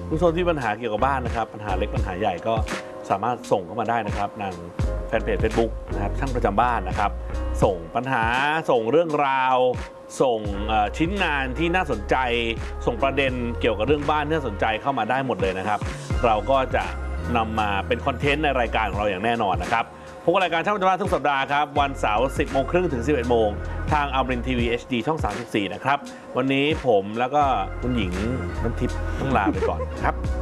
คุณผู้ชมที่ปัญหาเกี่ยวกับบ้านนะครับปัญหาเล็กปัญหาใหญ่ก็สามารถส่งเข้ามาได้นะครับทางแฟนเพจ Facebook นะครับช่างประจำบ้านนะครับส่งปัญหาส่งเรื่องราวส่งชิ้นงานที่น่าสนใจส่งประเด็นเกี่ยวกับเรื่องบ้านที่น่าสนใจเข้ามาได้หมดเลยนะครับเราก็จะนำมาเป็นคอนเทนต์ในรายการของเราอย่างแน่นอนนะครับพบกับรายการช่างประจำบ้านทุกสัปดาห์ครับวันเสาร์ 10:30 ถึง 11:00 นทางอมรินทร์ทีวี HD ช่อง 34 นะครับวันนี้ผมแล้วก็คุณหญิงน้ำทิพย์ต้องลาไปก่อนครับ